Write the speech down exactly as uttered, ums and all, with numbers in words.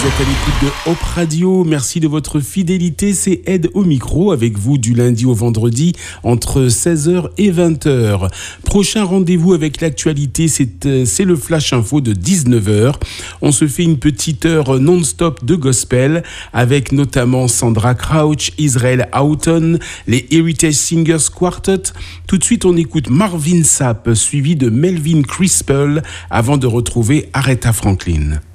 Vous êtes à l'écoute de Hop Radio, merci de votre fidélité, c'est Ed au micro avec vous du lundi au vendredi entre seize heures et vingt heures. Prochain rendez-vous avec l'actualité, c'est, euh, c'est le Flash Info de dix-neuf heures. On se fait une petite heure non-stop de gospel avec notamment Sandra Crouch, Israel Houghton, les Heritage Singers Quartet. Tout de suite on écoute Marvin Sapp suivi de Melvin Crispell avant de retrouver Aretha Franklin.